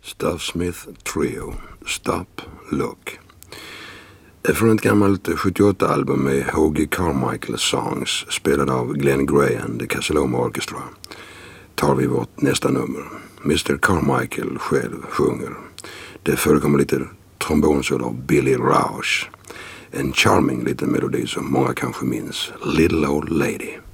Stuff Smith Trio, Stop, Look. Från ett gammalt 78-album med Hoagy Carmichael Songs, spelad av Glenn Gray and the Casaloma Orchestra, tar vi vårt nästa nummer. Mr. Carmichael själv sjunger. Det förekommer lite trombonsolo av Billy Rausch. En charming liten melodi som många kanske minns. Little Old Lady.